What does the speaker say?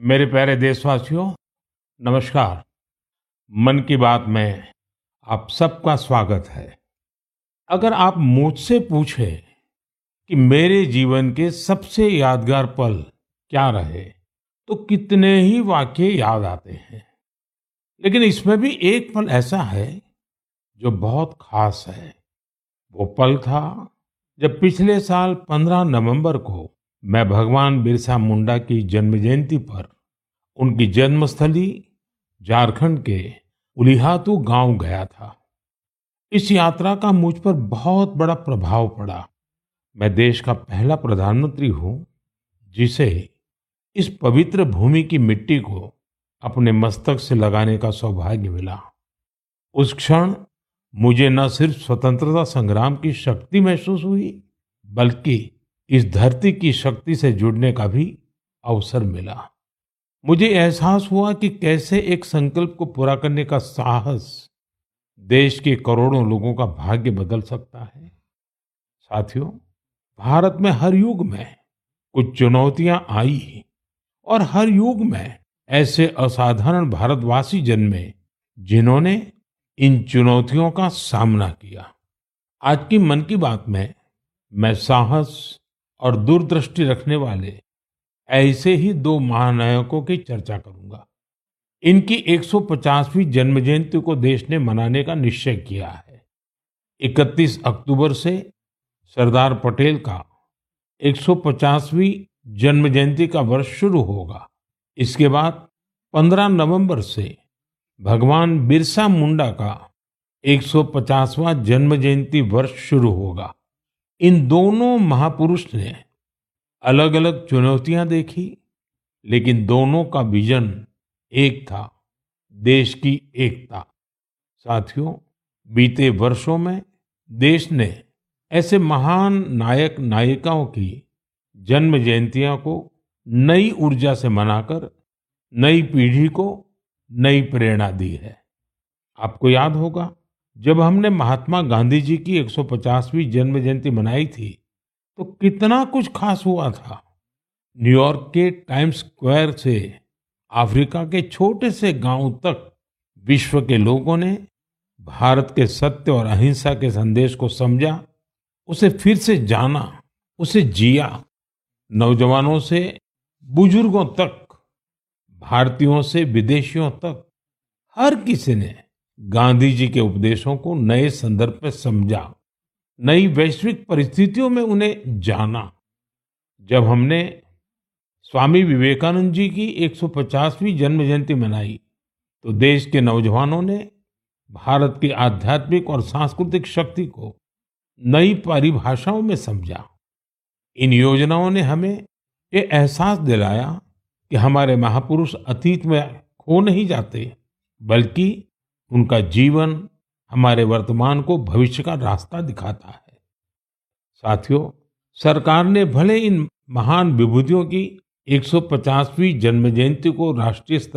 मेरे प्यारे देशवासियों, नमस्कार। मन की बात में आप सबका स्वागत है। अगर आप मुझसे पूछें कि मेरे जीवन के सबसे यादगार पल क्या रहे, तो कितने ही वाकये याद आते हैं। लेकिन इसमें भी एक पल ऐसा है जो बहुत खास है। वो पल था जब पिछले साल 15 नवंबर को मैं भगवान बिरसा मुंडा की जन्म जयंती पर उनकी जन्मस्थली झारखंड के उलिहातू गांव गया था। इस यात्रा का मुझ पर बहुत बड़ा प्रभाव पड़ा। मैं देश का पहला प्रधानमंत्री हूं जिसे इस पवित्र भूमि की मिट्टी को अपने मस्तक से लगाने का सौभाग्य मिला। उस क्षण मुझे न सिर्फ स्वतंत्रता संग्राम की शक्ति महसूस हुई, बल्कि इस धरती की शक्ति से जुड़ने का भी अवसर मिला। मुझे एहसास हुआ कि कैसे एक संकल्प को पूरा करने का साहस देश के करोड़ों लोगों का भाग्य बदल सकता है। साथियों, भारत में हर युग में कुछ चुनौतियां आई और हर युग में ऐसे असाधारण भारतवासी जन्मे जिन्होंने इन चुनौतियों का सामना किया। आज की मन की बात में मैं साहस और दूरदृष्टि रखने वाले ऐसे ही दो महानायकों की चर्चा करूंगा। इनकी 150वीं जन्म जयंती को देश ने मनाने का निश्चय किया है। 31 अक्टूबर से सरदार पटेल का 150वीं जन्म जयंती का वर्ष शुरू होगा। इसके बाद 15 नवंबर से भगवान बिरसा मुंडा का 150वां जन्म जयंती वर्ष शुरू होगा। इन दोनों महापुरुष ने अलग अलग चुनौतियां देखी, लेकिन दोनों का विजन एक था, देश की एकता। साथियों, बीते वर्षों में देश ने ऐसे महान नायक नायिकाओं की जन्म जयंतियों को नई ऊर्जा से मनाकर नई पीढ़ी को नई प्रेरणा दी है। आपको याद होगा, जब हमने महात्मा गांधी जी की 150वीं जन्म जयंती मनाई थी तो कितना कुछ खास हुआ था। न्यूयॉर्क के टाइम्स स्क्वायर से अफ्रीका के छोटे से गांव तक विश्व के लोगों ने भारत के सत्य और अहिंसा के संदेश को समझा, उसे फिर से जाना, उसे जिया। नौजवानों से बुजुर्गों तक, भारतीयों से विदेशियों तक, हर किसी ने गांधी जी के उपदेशों को नए संदर्भ में समझा, नई वैश्विक परिस्थितियों में उन्हें जाना। जब हमने स्वामी विवेकानंद जी की 150वीं जन्म जयंती मनाई तो देश के नौजवानों ने भारत की आध्यात्मिक और सांस्कृतिक शक्ति को नई परिभाषाओं में समझा। इन योजनाओं ने हमें ये एहसास दिलाया कि हमारे महापुरुष अतीत में खो नहीं जाते, बल्कि उनका जीवन हमारे वर्तमान को भविष्य का रास्ता दिखाता है। साथियों, सरकार ने भले इन महान विभूतियों की 150वीं जन्म जयंती को राष्ट्रीय स्तर